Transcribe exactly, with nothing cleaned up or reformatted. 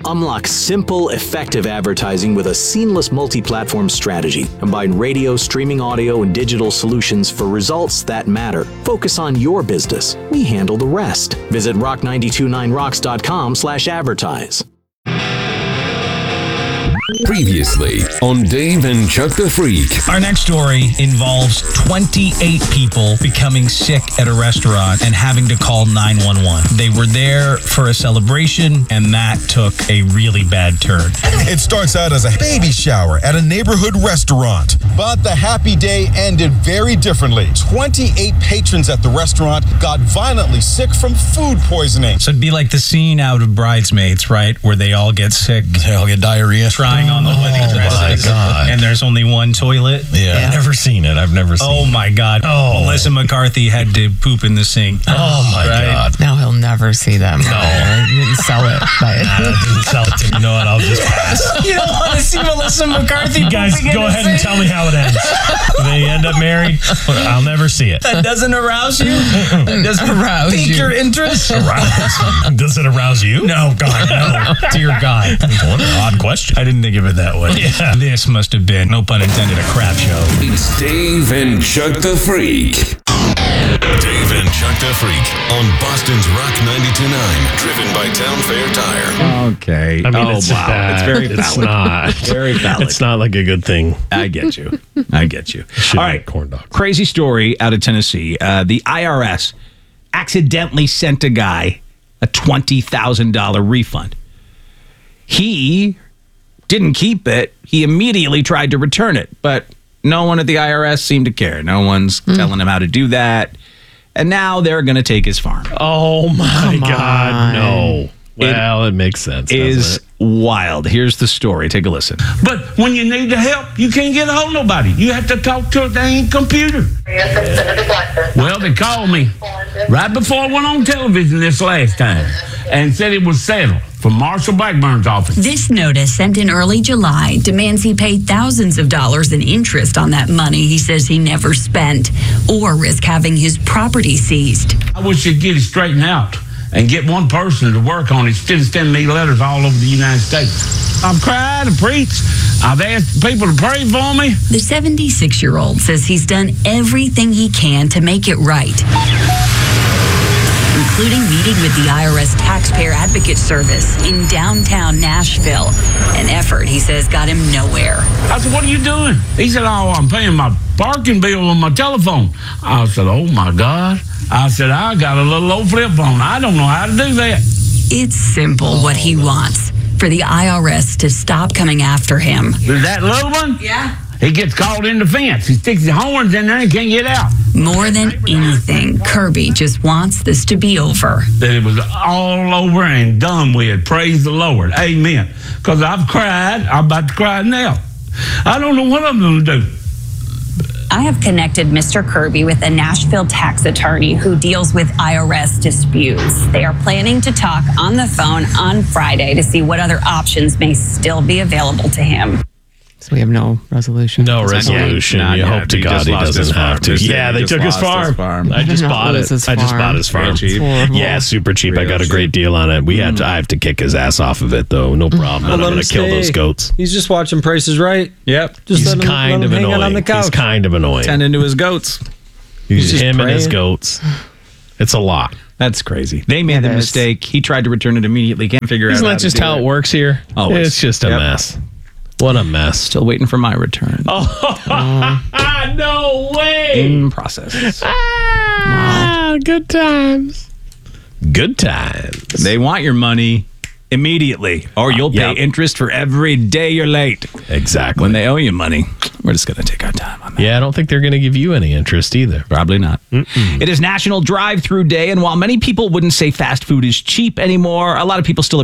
Unlock simple, effective advertising with a seamless multi-platform strategy. Combine radio, streaming audio, and digital solutions for results that matter. Focus on your business. We handle the rest. Visit rock nine two nine rocks dot com slash advertise. Previously on Dave and Chuck the Freak. Our next story involves twenty-eight people becoming sick at a restaurant and having to call nine one one. They were there for a celebration, and that took a really bad turn. It starts out as a baby shower at a neighborhood restaurant, but the happy day ended very differently. twenty-eight patrons at the restaurant got violently sick from food poisoning. So it'd be like the scene out of Bridesmaids, right? Where they all get sick. They all get diarrhea. Trying on the wedding Oh, dresses. my God. And there's only one toilet. Yeah. I've never seen it. I've never seen Oh, it. my God. Oh. Melissa McCarthy had to poop in the sink. Oh, my Right? God. Now he'll never see them. No. I didn't sell it. But Nah, that didn't sell it to me. You know what? I'll just pass. You don't want to see Melissa McCarthy You guys, pooping in go the ahead and sink? tell me how it ends. They end up married. I'll never see it. That doesn't arouse you? That doesn't Arouse pique you. your interest? Arouse? Does it arouse you? No, God, no. Dear God. What an odd question. I didn't think of it that way. Yeah. This must have been, no pun intended, a crap show. It's Dave and Chuck the Freak. Dave and Chuck the Freak on Boston's Rock ninety-two point nine. Driven by Town Fair Tire. Okay. I mean, oh, it's, wow. uh, it's very it's valid. not. Very valid. It's not like a good thing. I get you. I get you. Should All be right. corn dogs. Crazy story out of Tennessee. Uh, the I R S accidentally sent a guy a twenty thousand dollars refund. He didn't keep it. He immediately tried to return it, but no one at the I R S seemed to care. No one's Mm. telling him how to do that. And now they're going to take his farm. Oh, my Come God. on. No. Well, it, makes sense. Is doesn't it? wild. Here's the story. Take a listen. But when you need the help, you can't get a hold of nobody. You have to talk to a dang computer. Well, they called me right before I went on television this last time and said it was settled from Marshall Blackburn's office. This notice, sent in early July, demands he pay thousands of dollars in interest on that money he says he never spent, or risk having his property seized. I wish you'd get it straightened out and get one person to work on it instead of sending me letters all over the United States. I've cried and preached. I've asked people to pray for me. The seventy-six-year-old says he's done everything he can to make it right, including meeting with the I R S Taxpayer Advocate Service in downtown Nashville, an effort he says got him nowhere. I said, what are you doing? He said, oh, I'm paying my parking bill on my telephone. I said, oh, my God. I said, I got a little old flip phone. I don't know how to do that. It's simple what he wants, for the I R S to stop coming after him. Is that little one? Yeah. He gets caught in the fence. He sticks his horns in there and can't get out. More than anything, Kirby just wants this to be over. That it was all over and done with. Praise the Lord. Amen. Because I've cried. I'm about to cry now. I don't know what I'm going to do. I have connected Mister Kirby with a Nashville tax attorney who deals with I R S disputes. They are planning to talk on the phone on Friday to see what other options may still be available to him. so we have no resolution. No Not resolution. yet. You Not hope yet. to He God just he lost his doesn't farm. have to. They said Yeah, he they just took his lost his farm. farm. I just Not bought lose it. his I just farm. bought his farm. Real cheap. Horrible. Yeah, super cheap. I Real got a great cheap. deal on it. We had to. I have to kick his ass off of it though. No problem. And I'm let going him to kill stay. those goats. He's just watching Price is Right. Yep. Just He's let him, kind let of him hang out on the annoying. couch. He's kind of annoying. Tending to his goats. He's just him and his praying. goats. It's a lot. That's crazy. They made It the is. mistake. He tried to return it immediately. Can't figure Isn't out how that to just do how it. it works here? Always. It's just a Yep. mess. What a mess. Still waiting for my return. Oh, no way. In process. Ah, good times. Good times. They want your money immediately, or you'll pay Yep. interest for every day you're late. Exactly. When they owe you money, we're just going to take our time on that. Yeah, I don't think they're going to give you any interest either. Probably not. It is National Drive-Thru Day, and while many people wouldn't say fast food is cheap anymore, a lot of people still